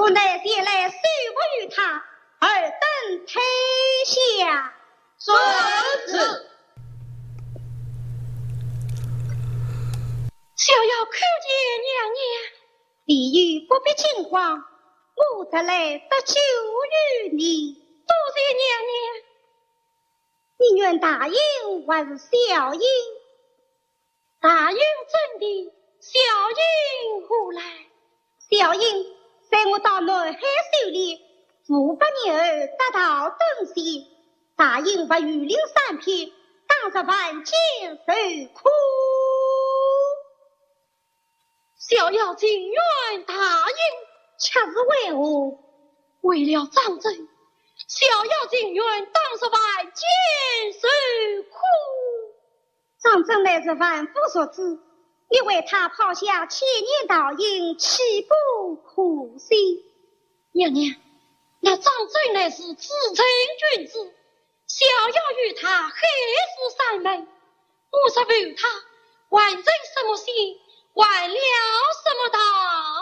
故乃前来受服于他，尔等退下。 遵旨。 小要叩见娘娘。 李煜不必惊慌，我特来得救于你。 多谢娘娘。 你愿答应还是小应？ 答应怎的？小应何来？ 小应在我到南海狩猎，父把女儿得到东西，答应不御领3篇，当着万千受苦。 小要情愿答应， 却是为何？ 为了长子，小要情愿当着万千受苦。 长子乃是万夫所指，你为他抛下千年道应，岂不可惜？ 娘娘，那长子乃是至诚君子，小要与他黑死三昧，我是为他完成什么心，完了什么道？